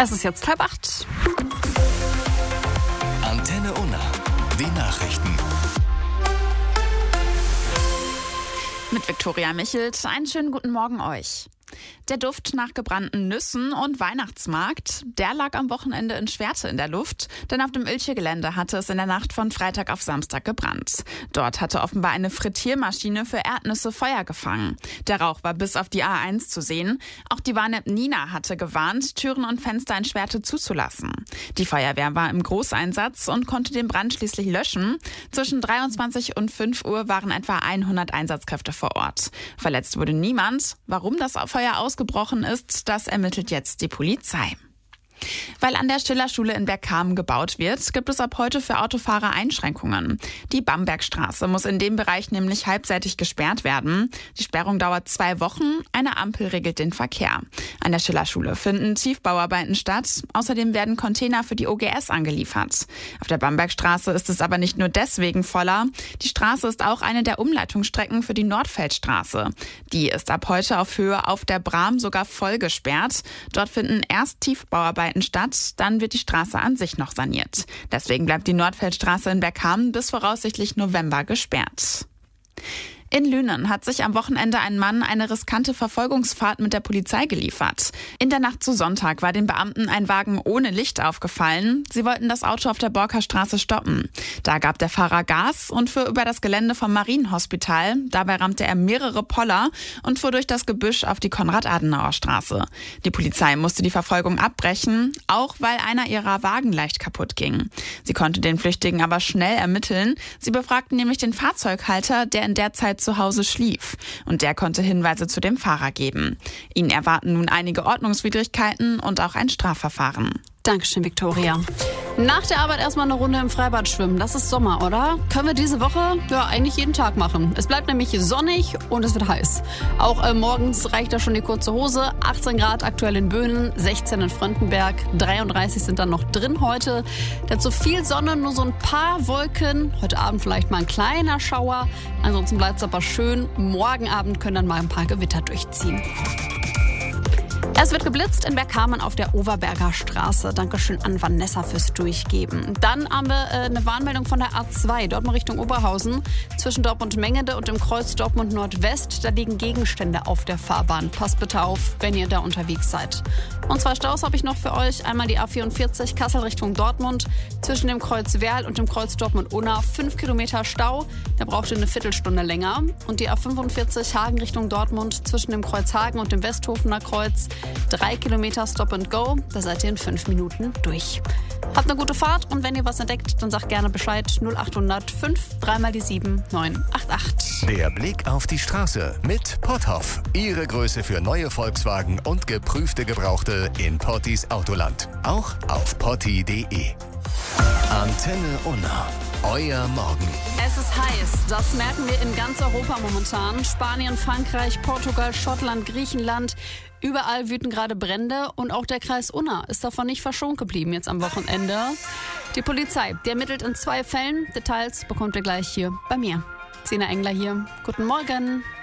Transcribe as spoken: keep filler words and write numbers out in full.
Es ist jetzt halb acht. Antenne Unna, die Nachrichten. Mit Viktoria Michelt, einen schönen guten Morgen euch. Der Duft nach gebrannten Nüssen und Weihnachtsmarkt, der lag am Wochenende in Schwerte in der Luft, denn auf dem Ilche-Gelände hatte es in der Nacht von Freitag auf Samstag gebrannt. Dort hatte offenbar eine Frittiermaschine für Erdnüsse Feuer gefangen. Der Rauch war bis auf die A eins zu sehen. Auch die Warn-App Nina hatte gewarnt, Türen und Fenster in Schwerte zuzulassen. Die Feuerwehr war im Großeinsatz und konnte den Brand schließlich löschen. Zwischen dreiundzwanzig und fünf Uhr waren etwa hundert Einsatzkräfte vor Ort. Verletzt wurde niemand. Warum das Feuer ausgebrochen ist, das ermittelt jetzt die Polizei. Weil an der Schillerschule in Bergkamen gebaut wird, gibt es ab heute für Autofahrer Einschränkungen. Die Bambergstraße muss in dem Bereich nämlich halbseitig gesperrt werden. Die Sperrung dauert zwei Wochen. Eine Ampel regelt den Verkehr. An der Schillerschule finden Tiefbauarbeiten statt. Außerdem werden Container für die O G S angeliefert. Auf der Bambergstraße ist es aber nicht nur deswegen voller. Die Straße ist auch eine der Umleitungsstrecken für die Nordfeldstraße. Die ist ab heute auf Höhe auf der Bram sogar voll gesperrt. Dort finden erst Tiefbauarbeiten statt, dann wird die Straße an sich noch saniert. Deswegen bleibt die Nordfeldstraße in Bergkamen bis voraussichtlich November gesperrt. In Lünen hat sich am Wochenende ein Mann eine riskante Verfolgungsfahrt mit der Polizei geliefert. In der Nacht zu Sonntag war den Beamten ein Wagen ohne Licht aufgefallen. Sie wollten das Auto auf der Borker-Straße stoppen. Da gab der Fahrer Gas und fuhr über das Gelände vom Marienhospital. Dabei rammte er mehrere Poller und fuhr durch das Gebüsch auf die Konrad-Adenauer-Straße. Die Polizei musste die Verfolgung abbrechen, auch weil einer ihrer Wagen leicht kaputt ging. Sie konnte den Flüchtigen aber schnell ermitteln. Sie befragten nämlich den Fahrzeughalter, der in der Zeit zu Hause schlief. Und der konnte Hinweise zu dem Fahrer geben. Ihnen erwarten nun einige Ordnungswidrigkeiten und auch ein Strafverfahren. Dankeschön, Viktoria. Nach der Arbeit erstmal eine Runde im Freibad schwimmen. Das ist Sommer, oder? Können wir diese Woche ja eigentlich jeden Tag machen. Es bleibt nämlich sonnig und es wird heiß. Auch äh, morgens reicht da schon die kurze Hose. achtzehn Grad aktuell in Böhnen, sechzehn in Fröndenberg, dreiunddreißig sind dann noch drin heute. Dazu viel Sonne, nur so ein paar Wolken. Heute Abend vielleicht mal ein kleiner Schauer. Ansonsten bleibt es aber schön. Morgen Abend können dann mal ein paar Gewitter durchziehen. Es wird geblitzt in Bergkamen auf der Overberger Straße. Dankeschön an Vanessa fürs Durchgeben. Dann haben wir äh, eine Warnmeldung von der A zwei, dort mal Richtung Oberhausen. Zwischen Dortmund-Mengede und dem Kreuz Dortmund-Nordwest, da liegen Gegenstände auf der Fahrbahn. Passt bitte auf, wenn ihr da unterwegs seid. Und zwei Staus habe ich noch für euch. Einmal die A vierundvierzig Kassel Richtung Dortmund. Zwischen dem Kreuz Werl und dem Kreuz Dortmund-Unna fünf Kilometer Stau. Da braucht ihr eine Viertelstunde länger. Und die A fünfundvierzig Hagen Richtung Dortmund zwischen dem Kreuz Hagen und dem Westhofener Kreuz. Drei Kilometer Stop and Go, da seid ihr in fünf Minuten durch. Habt eine gute Fahrt und wenn ihr was entdeckt, dann sagt gerne Bescheid. null achthundert fünf, dreimal die sieben, neun acht acht. Der Blick auf die Straße mit Potthoff. Ihre Größe für neue Volkswagen und geprüfte Gebrauchte in Pottis Autoland. Auch auf potti punkt de. Antenne Unna. Euer Morgen. Es ist heiß, das merken wir in ganz Europa momentan. Spanien, Frankreich, Portugal, Schottland, Griechenland. Überall wüten gerade Brände und auch der Kreis Unna ist davon nicht verschont geblieben jetzt am Wochenende. Die Polizei, die ermittelt in zwei Fällen. Details bekommt ihr gleich hier bei mir. Sina Engler hier. Guten Morgen.